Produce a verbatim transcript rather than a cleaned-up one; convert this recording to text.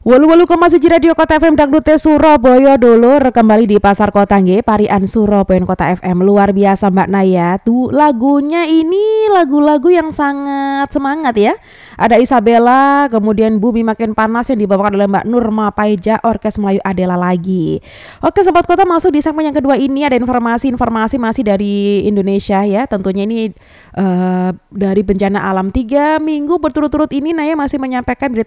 Walu-walu masih Radio Kota F M Dangdute Surabaya dulur kembali di Pasar Kota nggih Parian Surabaya Kota F M. Luar biasa Mbak Naya. Tuh lagunya ini lagu-lagu yang sangat semangat ya. Ada Isabella, kemudian Bumi Makin Panas yang dibawakan oleh Mbak Nurma Paija, Orkes Melayu Adela lagi. Oke Sobat Kota, masuk di segmen yang kedua ini ada informasi-informasi masih dari Indonesia ya. Tentunya ini uh, dari bencana alam tiga minggu berturut-turut ini Naya masih menyampaikan berita